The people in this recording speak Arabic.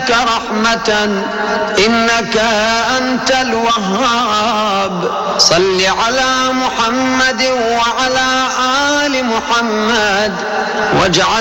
منك رحمة إنك أنت الوهاب. صل على محمد وعلى آل محمد واجعل